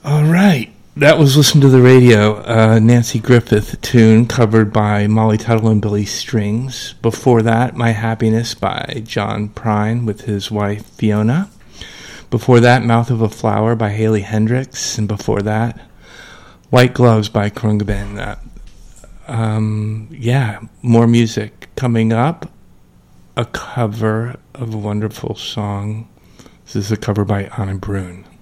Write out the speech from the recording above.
All right. That was Listen to the Radio, Nancy Griffith tune covered by Molly Tuttle and Billy Strings. Before that, My Happiness by John Prine with his wife Fiona. Before that, Mouth of a Flower by Haley Hendricks. And before that, White Gloves by Khruangbin. More music coming up. A cover of a wonderful song. This is a cover by Anna Brun.